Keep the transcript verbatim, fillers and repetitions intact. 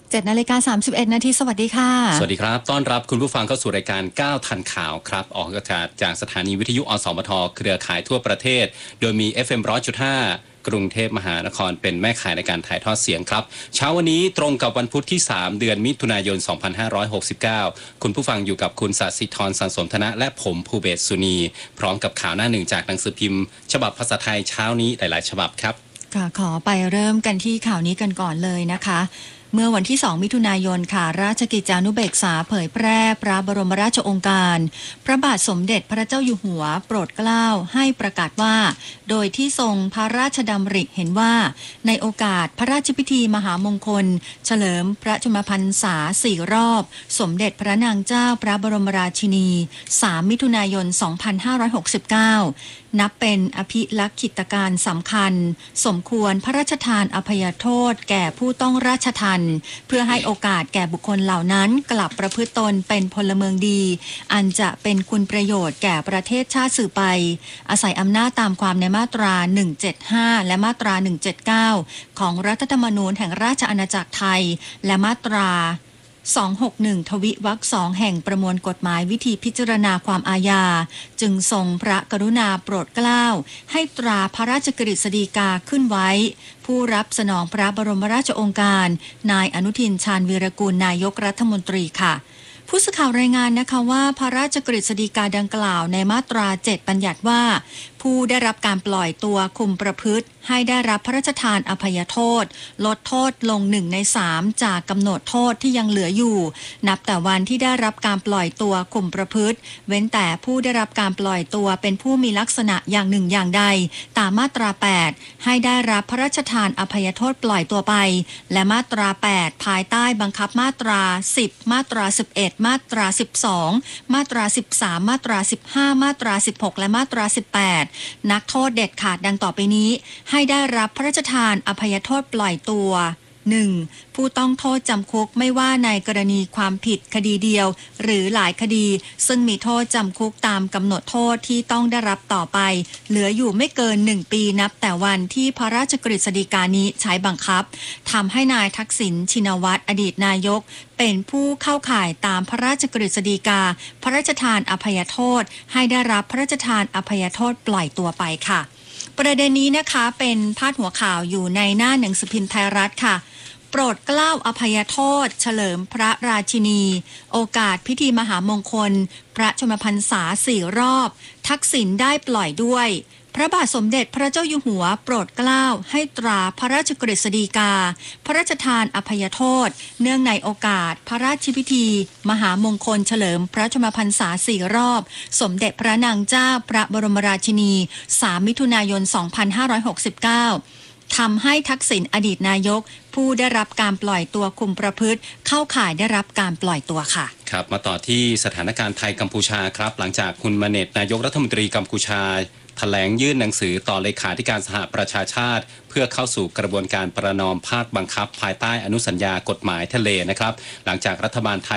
เจ็ดนาฬิกาสามสิบเอ็ดนาทีสวัสดีค่ะสวัสดีครับต้อนรับคุณผู้ฟังเข้าสู่รายการก้าวทันข่าวครับออกอากาศจากสถานีวิทยุอสมทเครือข่ายทั่วประเทศโดยมี เอฟ เอ็ม หนึ่งร้อยจุดห้า กรุงเทพมหานครเป็นแม่ข่ายในการถ่ายทอดเสียงครับเช้าวันนี้ตรงกับวันพุธที่สามเดือนมิถุนายนสองพันห้าร้อยหกสิบเก้าคุณผู้ฟังอยู่กับคุณศศิธรสันสมธนะและผมภูเบศสุนีพร้อมกับข่าวหน้าหนึ่งจากหนังสือพิมพ์ฉบับภาษาไทยเช้านี้หลายๆฉบับครับค่ะขอไปเริ่มกันที่ข่าวนี้กันก่อนเลยนะคะเมื่อวันที่สองมิถุนายนค่ะราชกิจจานุเบกษาเผยแพร่พระบรมราชโองการพระบาทสมเด็จพระเจ้าอยู่หัวโปรดเกล้าให้ประกาศว่าโดยที่ทรงพระราชดำริเห็นว่าในโอกาสพระราชพิธีมหามงคลเฉลิมพระชนมพรรษาสี่รอบสมเด็จพระนางเจ้าพระบรมราชินีสามมิถุนายนสองพันห้าร้อยหกสิบเก้านับเป็นอภิลักขิตการสำคัญสมควรพระราชทานอภัยโทษแก่ผู้ต้องราชทัณฑ์เพื่อให้โอกาสแก่บุคคลเหล่านั้นกลับประพฤติตนเป็นพลเมืองดีอันจะเป็นคุณประโยชน์แก่ประเทศชาติสืบไปอาศัยอำนาจตามความในมาตราหนึ่งเจ็ดห้าและมาตราหนึ่งเจ็ดเก้าของรัฐธรรมนูญแห่งราชอาณาจักรไทยและมาตราสองหกหนึ่งทวิวรรคสองแห่งประมวลกฎหมายวิธีพิจารณาความอาญาจึงทรงพระกรุณาโปรดเกล้าให้ตราพระราชกฤษฎีกาขึ้นไว้ผู้รับสนองพระบรมราชโองการนายอนุทินชาญวีรกูลนายกรัฐมนตรีค่ะผู้สื่อข่าวรายงานนะคะว่าพระราชกฤษฎีกาดังกล่าวในมาตราเจ็ดบัญญัติว่าผู้ได้รับการปล่อยตัวคุมประพฤติให้ได้รับพระราชทานอภัยโทษลดโทษลงหนึ่งในสามจากกำหนดโทษที่ยังเหลืออยู่นับแต่วันที่ได้รับการปล่อยตัวคุมประพฤติเว้นแต่ผู้ได้รับการปล่อยตัวเป็นผู้มีลักษณะอย่างหนึ่งอย่างใดตามมาตราแปดให้ได้รับพระราชทานอภัยโทษปล่อยตัวไปและมาตราแปดภายใต้บังคับมาตราสิบมาตราสิบเอ็ดมาตราสิบสองมาตราสิบสามมาตราสิบห้ามาตราสิบหกและมาตราสิบแปดนักโทษเด็ดขาดดังต่อไปนี้ให้ได้รับพระราชทานอภัยโทษปล่อยตัว หนึ่ง. ผู้ต้องโทษจำคุกไม่ว่าในกรณีความผิดคดีเดียวหรือหลายคดีซึ่งมีโทษจำคุกตามกำหนดโทษที่ต้องได้รับต่อไปเหลืออยู่ไม่เกินหนึ่งปีนับแต่วันที่พระราชกฤษฎีกานี้ใช้บังคับทำให้นายทักษิณชินวัตรอดีตนายกเป็นผู้เข้าข่ายตามพระราชกฤษฎีกาพระราชทานอภัยโทษให้ได้รับพระราชทานอภัยโทษปล่อยตัวไปค่ะประเด็นนี้นะคะเป็นพาดหัวข่าวอยู่ในหน้าหนังสือพิมพ์ไทยรัฐค่ะโปรดเกล้าอภัยโทษเฉลิมพระราชินีโอกาสพิธีมหามงคลพระชนมพรรษาสี่รอบทักษิณได้ปล่อยด้วยพระบาทสมเด็จพระเจ้าอยู่หัวโปรดเกล้าให้ตราพระราชกฤษฎีกาพระราชทานอภัยโทษเนื่องในโอกาสพระราชพิธีมหามงคลเฉลิมพระชนมพรรษาสี่รอบสมเด็จพระนางเจ้าพระบรมราชินีสามมิถุนายนสองพันห้าร้อยหกสิบเก้าทำให้ทักษิณอดีตนายกผู้ได้รับการปล่อยตัวคุมประพฤติเข้าข่ายได้รับการปล่อยตัวค่ะครับมาต่อที่สถานการณ์ไทยกัมพูชาครับหลังจากคุณมาเนตนายกรัฐมนตรีกัมพูชาแถลงยื่นหนังสือต่อเลขาธิการสหประชาชาติเพื่อเข้าสู่กระบวนการประนอมภาคบังคับภายใต้อนุสัญญากฎหมายทะเลนะครับหลังจากรัฐบาลไทย